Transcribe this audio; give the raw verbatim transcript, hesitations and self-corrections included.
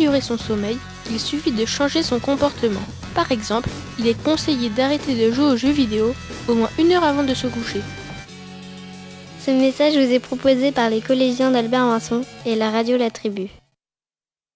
améliorer son sommeil, il suffit de changer son comportement. Par exemple, il est conseillé d'arrêter de jouer aux jeux vidéo au moins une heure avant de se coucher. Ce message vous est proposé par les collégiens d'Albert Manson et la radio La Tribu.